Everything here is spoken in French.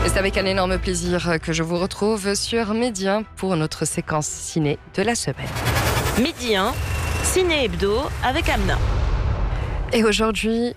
Et c'est avec un énorme plaisir que je vous retrouve sur Midi 1 pour notre séquence ciné de la semaine. Midi 1, Ciné Hebdo avec Amna. Et aujourd'hui,